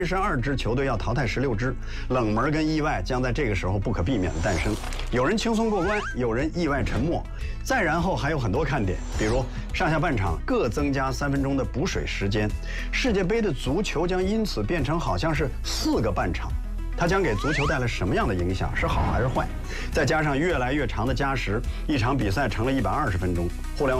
32支球队要淘汰16支，冷门跟意外将在这个时候不可避免的诞生。有人轻松过关，有人意外沉没。再然后还有很多看点，比如上下半场各增加3分钟的补水时间，世界杯的足球将因此变成好像是4个半场。它将给足球带来什么样的影响？是好还是坏？再加上越来越长的加时，一场比赛成了120分钟。互联网